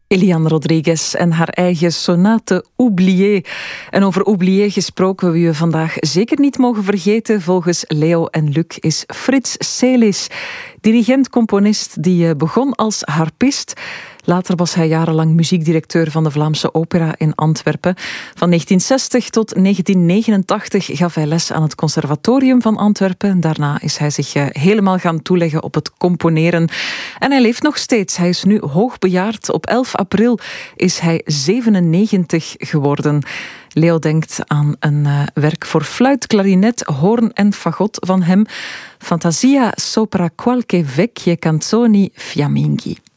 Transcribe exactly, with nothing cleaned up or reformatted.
Eliane Rodriguez en haar eigen sonate Oublié. En over Oublié gesproken, wie we vandaag zeker niet mogen vergeten, volgens Leo en Luc, is Frits Celis. Dirigent-componist die begon als harpist. Later was hij jarenlang muziekdirecteur van de Vlaamse Opera in Antwerpen. Van negentien zestig tot negentien negenentachtig gaf hij les aan het Conservatorium van Antwerpen. Daarna is hij zich helemaal gaan toeleggen op het componeren. En hij leeft nog steeds. Hij is nu hoogbejaard. Op elf april is hij zevenennegentig geworden. Leo denkt aan een uh, werk voor fluit, klarinet, hoorn en fagot van hem. Fantasia sopra qualche vecchie canzoni fiamminghi.